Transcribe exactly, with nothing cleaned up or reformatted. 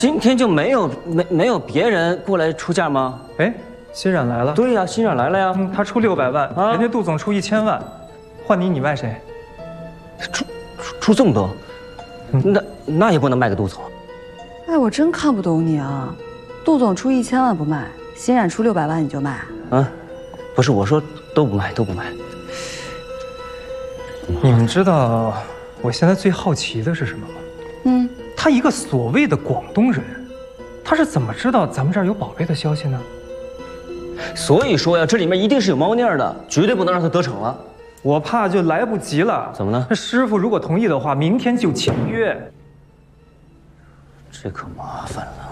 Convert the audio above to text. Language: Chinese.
今天就没有没没有别人过来出价吗？ 哎，欣冉来了。 对呀，欣冉来了呀。 嗯，他出六百万， 啊、 人家杜总出一千万，换你，你卖谁？ 出出出这么多，嗯、那那也不能卖给杜总。 哎，我真看不懂你啊！杜总出一千万不卖，欣冉出六百万你就卖？ 啊，不是我说都不卖，都不卖。 你们知道我现在最好奇的是什么吗？ 嗯， 他一个所谓的广东人，他是怎么知道咱们这儿有宝贝的消息呢？ 所以说呀，这里面一定是有猫腻的，绝对不能让他得逞了。 我怕就来不及了。 怎么了？ 那师傅如果同意的话，明天就签约。 这可麻烦了。